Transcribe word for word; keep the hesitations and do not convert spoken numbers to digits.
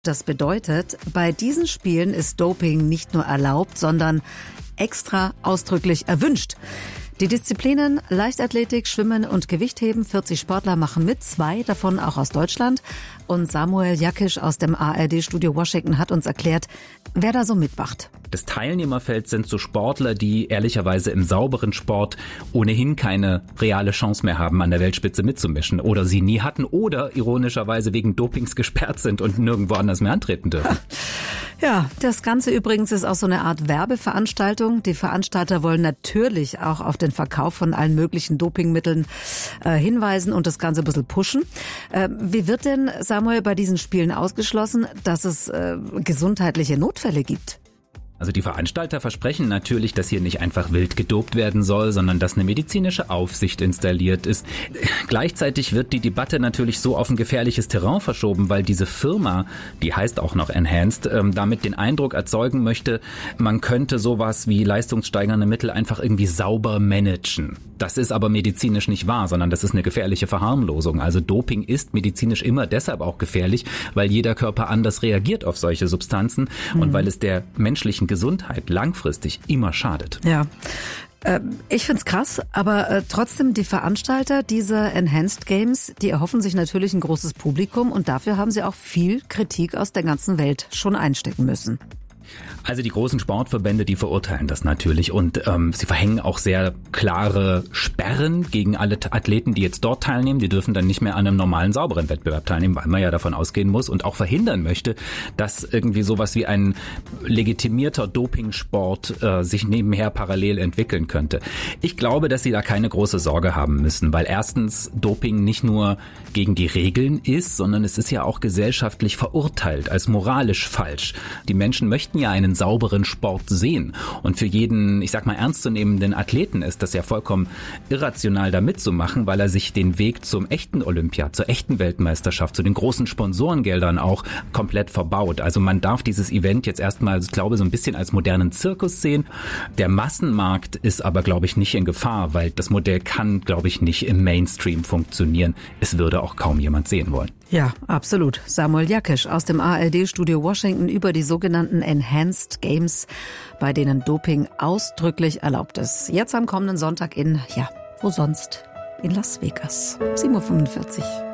Das bedeutet, bei diesen Spielen ist Doping nicht nur erlaubt, sondern extra ausdrücklich erwünscht. Die Disziplinen Leichtathletik, Schwimmen und Gewichtheben, vierzig Sportler machen mit, zwei davon auch aus Deutschland. Und Samuel Jakisch aus dem A R D-Studio Washington hat uns erklärt, wer da so mitmacht. Das Teilnehmerfeld sind so Sportler, die ehrlicherweise im sauberen Sport ohnehin keine reale Chance mehr haben, an der Weltspitze mitzumischen oder sie nie hatten oder ironischerweise wegen Dopings gesperrt sind und nirgendwo anders mehr antreten dürfen. Ja, das Ganze übrigens ist auch so eine Art Werbeveranstaltung. Die Veranstalter wollen natürlich auch auf den Verkauf von allen möglichen Dopingmitteln äh, hinweisen und das Ganze ein bisschen pushen. Äh, wie wird denn, Samuel, bei diesen Spielen ausgeschlossen, dass es äh, gesundheitliche Notfälle gibt? Also die Veranstalter versprechen natürlich, dass hier nicht einfach wild gedopt werden soll, sondern dass eine medizinische Aufsicht installiert ist. Gleichzeitig wird die Debatte natürlich so auf ein gefährliches Terrain verschoben, weil diese Firma, die heißt auch noch Enhanced, ähm, damit den Eindruck erzeugen möchte, man könnte sowas wie leistungssteigernde Mittel einfach irgendwie sauber managen. Das ist aber medizinisch nicht wahr, sondern das ist eine gefährliche Verharmlosung. Also Doping ist medizinisch immer deshalb auch gefährlich, weil jeder Körper anders reagiert auf solche Substanzen mhm. und weil es der menschlichen Gesundheit langfristig immer schadet. Ja. Ich find's krass, aber äh, trotzdem die Veranstalter dieser Enhanced Games, die erhoffen sich natürlich ein großes Publikum und dafür haben sie auch viel Kritik aus der ganzen Welt schon einstecken müssen. Also die großen Sportverbände, die verurteilen das natürlich und ähm, sie verhängen auch sehr klare Sperren gegen alle Athleten, die jetzt dort teilnehmen. Die dürfen dann nicht mehr an einem normalen, sauberen Wettbewerb teilnehmen, weil man ja davon ausgehen muss und auch verhindern möchte, dass irgendwie sowas wie ein legitimierter Dopingsport äh, sich nebenher parallel entwickeln könnte. Ich glaube, dass sie da keine große Sorge haben müssen, weil erstens Doping nicht nur gegen die Regeln ist, sondern es ist ja auch gesellschaftlich verurteilt als moralisch falsch. Die Menschen möchten ja einen sauberen Sport sehen. Und für jeden, ich sag mal, ernstzunehmenden Athleten ist das ja vollkommen irrational, da mitzumachen, weil er sich den Weg zum echten Olympia, zur echten Weltmeisterschaft, zu den großen Sponsorengeldern auch komplett verbaut. Also man darf dieses Event jetzt erstmal, ich glaube, so ein bisschen als modernen Zirkus sehen. Der Massenmarkt ist aber, glaube ich, nicht in Gefahr, weil das Modell kann, glaube ich, nicht im Mainstream funktionieren. Es würde auch kaum jemand sehen wollen. Ja, absolut. Samuel Jakisch aus dem A R D-Studio Washington über die sogenannten Enhanced Games, bei denen Doping ausdrücklich erlaubt ist. Jetzt am kommenden Sonntag in, ja, wo sonst? In Las Vegas. sieben Uhr fünfundvierzig.